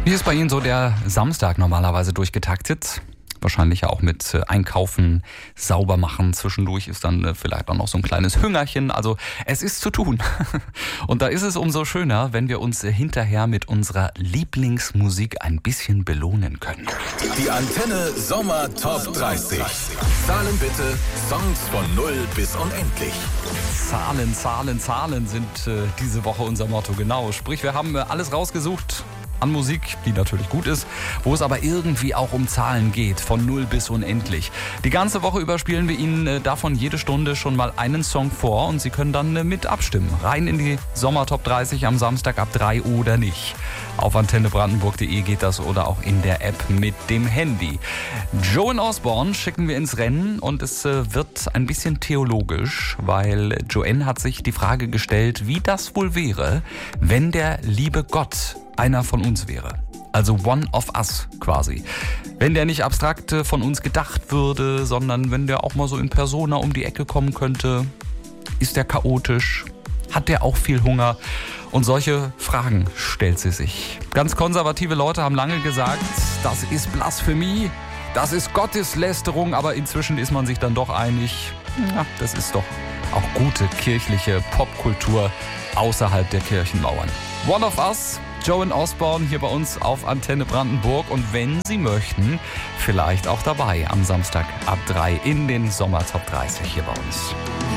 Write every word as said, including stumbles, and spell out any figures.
Wie ist bei Ihnen so der Samstag normalerweise durchgetaktet? Wahrscheinlich ja auch mit Einkaufen, sauber machen. Zwischendurch ist dann vielleicht auch noch so ein kleines Hüngerchen. Also es ist zu tun. Und da ist es umso schöner, wenn wir uns hinterher mit unserer Lieblingsmusik ein bisschen belohnen können. Die Antenne Sommer Top dreißig. Zahlen bitte Songs von null bis unendlich. Zahlen, Zahlen, Zahlen sind äh, diese Woche unser Motto. Genau. Sprich, wir haben äh, alles rausgesucht an Musik, die natürlich gut ist, wo es aber irgendwie auch um Zahlen geht, von null bis unendlich. Die ganze Woche über spielen wir Ihnen äh, davon jede Stunde schon mal einen Song vor und Sie können dann äh, mit abstimmen. Rein in die Sommer Top dreißig am Samstag ab drei oder nicht. Auf antenne brandenburg punkt de geht das oder auch in der App mit dem Handy. Joan Osborne schicken wir ins Rennen und es äh, wird ein bisschen theologisch, weil Joanne hat sich die Frage gestellt, wie das wohl wäre, wenn der liebe Gott einer von uns wäre. Also one of us quasi. Wenn der nicht abstrakt von uns gedacht würde, sondern wenn der auch mal so in Persona um die Ecke kommen könnte. Ist der chaotisch? Hat der auch viel Hunger? Und solche Fragen stellt sie sich. Ganz konservative Leute haben lange gesagt, das ist Blasphemie, das ist Gotteslästerung, aber inzwischen ist man sich dann doch einig, ja, das ist doch auch gute kirchliche Popkultur außerhalb der Kirchenmauern. One of Us, Joan Osborne hier bei uns auf Antenne Brandenburg und wenn Sie möchten, vielleicht auch dabei am Samstag ab drei in den Sommer Top dreißig hier bei uns.